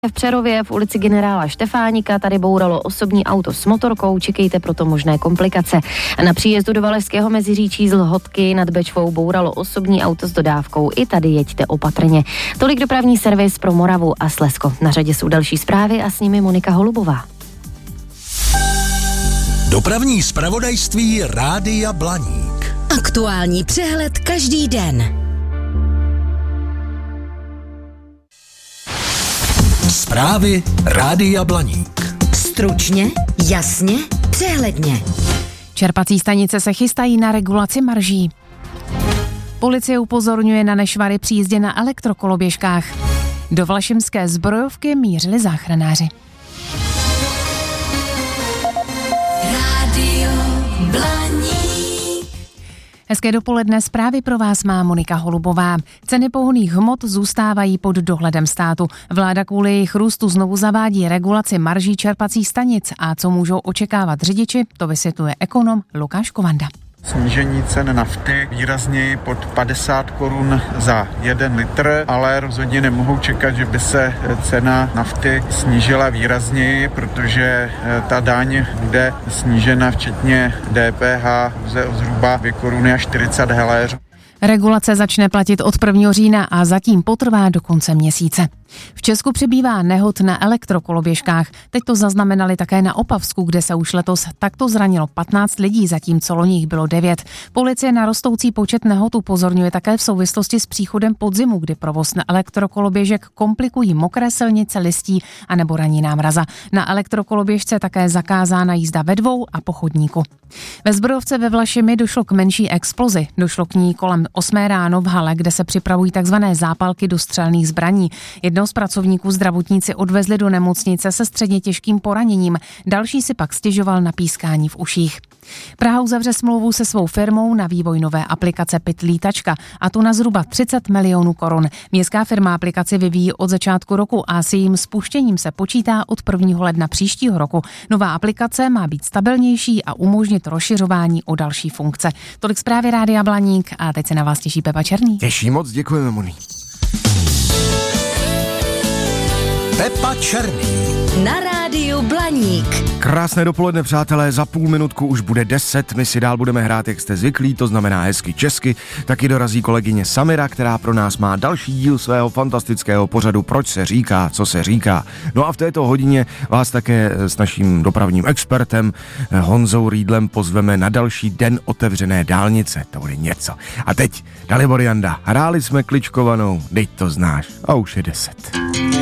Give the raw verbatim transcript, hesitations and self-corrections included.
V Přerově v ulici generála Štefánika tady bouralo osobní auto s motorkou, čekejte proto možné komplikace. A na příjezdu do Valašského Meziříčí z Lhotky nad Bečvou bouralo osobní auto s dodávkou. I tady jeďte opatrně. Tolik dopravní servis pro Moravu a Slezsko. Na řadě jsou další zprávy a s nimi Monika Holubová. Dopravní zpravodajství Rádia Blaník. Aktuální přehled každý den. Zprávy Rádia Blaník. Stručně, jasně, přehledně. Čerpací stanice se chystají na regulaci marží. Policie upozorňuje na nešvary při jízdě na elektrokoloběžkách. Do Vlašimské Zbrojovky mířili záchranáři. Rádio Blaník. Hezké dopoledne, zprávy pro vás má Monika Holubová. Ceny pohonných hmot zůstávají pod dohledem státu. Vláda kvůli jejich růstu znovu zavádí regulaci marží čerpacích stanic. A co můžou očekávat řidiči, to vysvětluje ekonom Lukáš Kovanda. Snížení cen nafty výrazně pod padesát korun za jeden litr, ale rozhodně nemohou čekat, že by se cena nafty snížila výrazněji, protože ta daň bude snížena včetně D P H o zhruba dvě koruny a čtyřicet haléřů. Regulace začne platit od prvního října a zatím potrvá do konce měsíce. V Česku přibývá nehod na elektrokoloběžkách. Teď to zaznamenali také na Opavsku, kde se už letos takto zranilo patnáct lidí, zatímco loni jich bylo devět. Policie na rostoucí počet nehod upozorňuje také v souvislosti s příchodem podzimu, kdy provoz na elektrokoloběžek komplikují mokré silnice, listí a nebo raněná mraza. Na elektrokoloběžce také zakázána jízda ve dvou a po chodníku. Ve Zbrojovce ve Vlašimi došlo k menší explozi. Došlo k ní kolem osmé ráno v hale, kde se připravují takzvané zápalky do střelných zbraní. Jednou z pracovníků zdravotníci odvezli do nemocnice se středně těžkým poraněním, další si pak stěžoval na pískání v uších. Praha uzavře smlouvu se svou firmou na vývoj nové aplikace Pit Lítačka, a to na zhruba třicet milionů korun. Městská firma aplikaci vyvíjí od začátku roku a s jejím spuštěním se počítá od prvního ledna příštího roku. Nová aplikace má být stabilnější a umožnit rozšiřování o další funkce. Tolik zprávy Rádia Blaník a teď se na vás těší Pepa Černý. Těší moc, děkujeme, Moni. Pepa Černý. Na Rádiu Blaník. Krásné dopoledne, přátelé, za půl minutku už bude deset, my si dál budeme hrát, jak jste zvyklí, to znamená hezky česky. Taky dorazí kolegyně Samira, která pro nás má další díl svého fantastického pořadu Proč se říká, co se říká. No a v této hodině vás také s naším dopravním expertem Honzou Rýdlem pozveme na další den otevřené dálnice, to bude něco. A teď, Dalibor Janda, hráli jsme kličkovanou, teď to znáš, a už je deset.